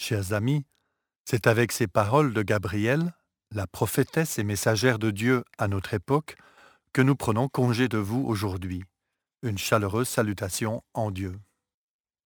Chers amis, c'est avec ces paroles de Gabrielle, la prophétesse et messagère de Dieu à notre époque, que nous prenons congé de vous aujourd'hui. Une chaleureuse salutation en Dieu.